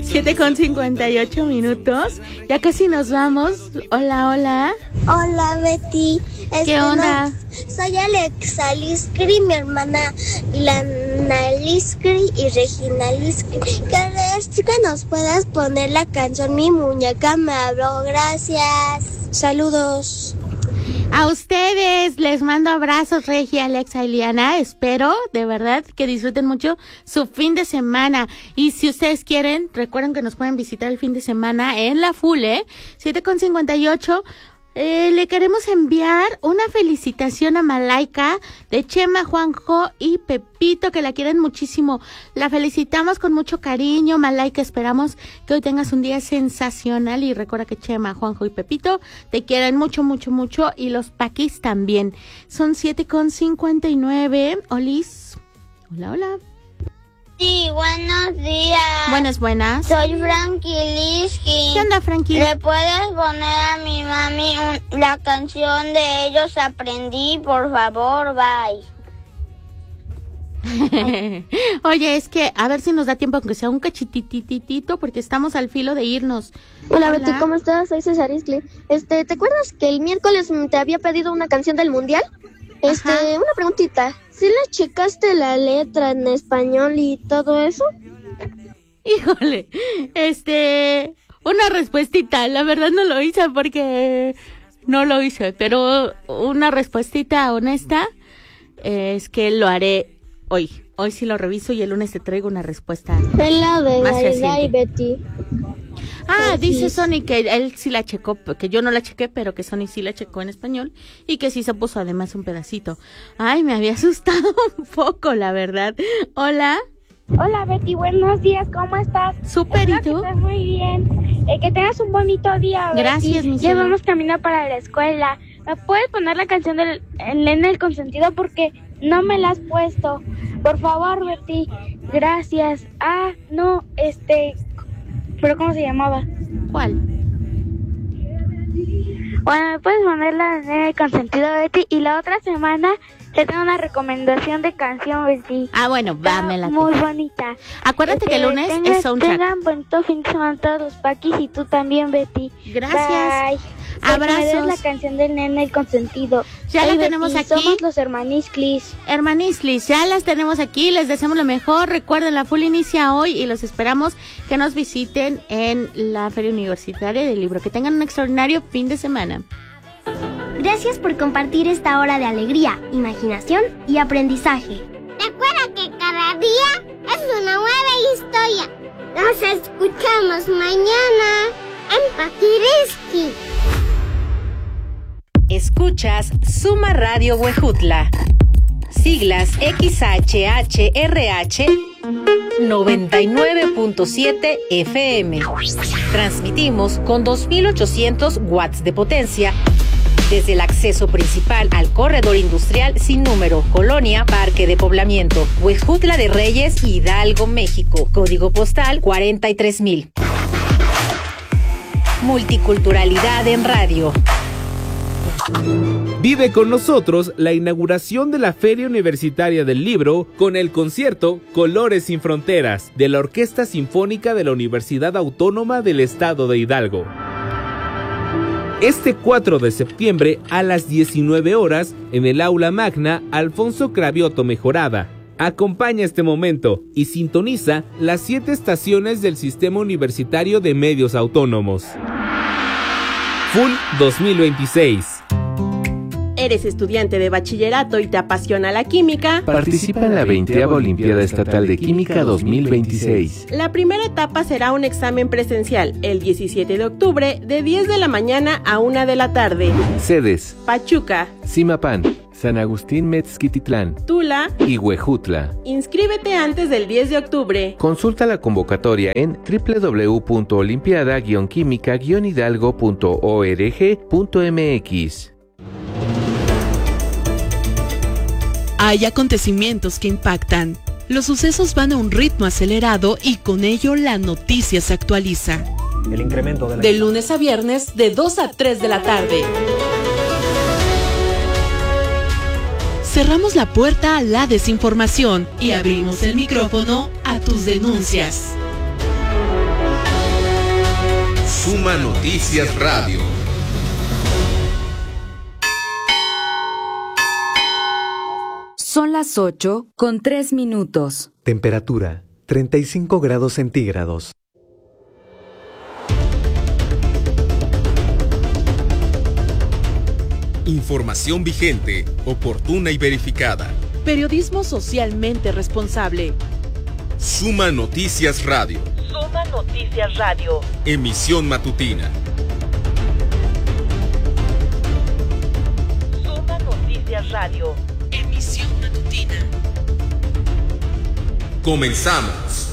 7:58. Ya casi nos vamos. Hola. Hola, Betty. ¿Qué onda? Soy Alexa Liskri, mi hermana Lana Liskri y Regina Liskri. ¿Querés que nos puedas poner la canción Mi muñeca me habló? Gracias. Saludos. A ustedes les mando abrazos, Regia, Alexa y Liana. Espero, de verdad, que disfruten mucho su fin de semana. Y si ustedes quieren, recuerden que nos pueden visitar el fin de semana en La Fule, 7:58. Le queremos enviar una felicitación a Malaika de Chema, Juanjo y Pepito, que la quieren muchísimo. La felicitamos con mucho cariño, Malaika. Esperamos que hoy tengas un día sensacional y recuerda que Chema, Juanjo y Pepito te quieren mucho, mucho, mucho, y los Paquis también. Son 7:59. Olis. Hola. Sí, buenos días. Buenas. Soy Frankie Liski. ¿Qué onda, Frankie? ¿Le puedes poner a mi mami la canción de Ellos Aprendí, por favor? Bye. Oye, es que a ver si nos da tiempo, aunque sea un cachitititito, porque estamos al filo de irnos. Hola, Betty, ¿cómo estás? Soy César Iscle. ¿Te acuerdas que el miércoles te había pedido una canción del Mundial? Una preguntita. ¿Sí le checaste la letra en español y todo eso? Híjole, una respuestita. La verdad no lo hice porque no lo hice, pero una respuestita honesta es que lo haré hoy. Hoy sí lo reviso y el lunes te traigo una respuesta Es la de más Navidad y Betty. Dice Sony que él sí la checó, que yo no la chequé, pero que Sony sí la checó en español y que sí se puso además un pedacito. Ay, me había asustado un poco, la verdad. Hola. Hola, Betty, buenos días, ¿cómo estás? Súper, ¿y tú? Estás muy bien. Que tengas un bonito día, Betty. Gracias, mi Ya cielo. vamos camino para la escuela. ¿Me puedes poner la canción del Nena el Consentido? Porque no me la has puesto. Por favor, Betty. Gracias. No, ¿pero cómo se llamaba? ¿Cuál? Bueno, ¿me puedes poner la Nena el Consentido, Betty? Y la otra semana te tengo una recomendación de canción, Betty. Bueno, dámela. Muy bonita. Acuérdate que el lunes es soundtrack. Tengan bonito fin de semana todos los Paquis y tú también, Betty. Gracias. Bye. Abrazos. La canción del Nena el Consentido. Ya la Betty, tenemos aquí. Somos los Hermanisclis. Hermanislis, ya las tenemos aquí, les deseamos lo mejor. Recuerden, la Full inicia hoy y los esperamos que nos visiten en la Feria Universitaria del Libro. Que tengan un extraordinario fin de semana. Gracias por compartir esta hora de alegría, imaginación y aprendizaje. Recuerda que cada día es una nueva historia. Nos escuchamos mañana en Paquiriski. Escuchas Suma Radio Huejutla. Siglas XHHRH 99.7 FM. Transmitimos con 2.800 watts de potencia desde el acceso principal al corredor industrial sin número, Colonia Parque de Poblamiento, Huejutla de Reyes, Hidalgo, México. Código postal 43,000. Multiculturalidad en radio. Vive con nosotros la inauguración de la Feria Universitaria del Libro con el concierto Colores sin Fronteras de la Orquesta Sinfónica de la Universidad Autónoma del Estado de Hidalgo. Este 4 de septiembre a las 19 horas en el Aula Magna Alfonso Cravioto Mejorada. Acompaña este momento y sintoniza las 7 estaciones del Sistema Universitario de Medios Autónomos. Full 2026. ¿Eres estudiante de bachillerato y te apasiona la química? Participa en la 20ª Olimpiada Estatal de Química 2026. La primera etapa será un examen presencial el 17 de octubre de 10 de la mañana a 1 de la tarde. Sedes: Pachuca, Zimapán, San Agustín Metzquititlán, Tula y Huejutla. Inscríbete antes del 10 de octubre. Consulta la convocatoria en www.olimpiada-química-hidalgo.org.mx. Hay acontecimientos que impactan. Los sucesos van a un ritmo acelerado y con ello la noticia se actualiza. El incremento de lunes a viernes de 2 a 3 de la tarde. Cerramos la puerta a la desinformación y abrimos el micrófono a tus denuncias. Suma Noticias Radio. Son las 8:03. Temperatura 35 grados centígrados. Información vigente, oportuna y verificada. Periodismo socialmente responsable. Suma Noticias Radio. Suma Noticias Radio. Emisión matutina. Suma Noticias Radio. Emisión matutina. Comenzamos.